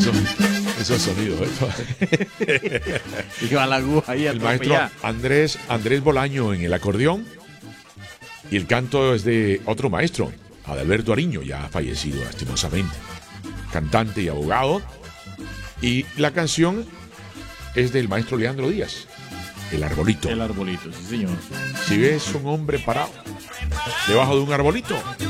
esos sonidos. Y va la aguja ahí El maestro Andrés Bolaño en el acordeón. Y el canto es de otro maestro, Adalberto Ariño, ya fallecido lastimosamente. Cantante y abogado. Y la canción es del maestro Leandro Díaz, El Arbolito. El arbolito, sí señor. Si ves un hombre parado debajo de un arbolito,